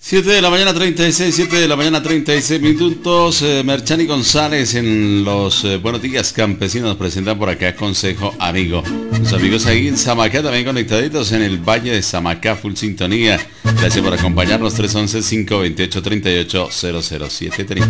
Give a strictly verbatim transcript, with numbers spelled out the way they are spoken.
siete de la mañana treinta y seis, siete de la mañana treinta y seis minutos. eh, Merchani González en los eh, Buenos Días Campesinos nos presentan por acá Consejo Amigo. Los amigos ahí en Samacá también conectaditos en el Valle de Samacá, full sintonía. Gracias por acompañarnos. Tres once, cinco veintiocho, treinta y ocho, cero cero siete.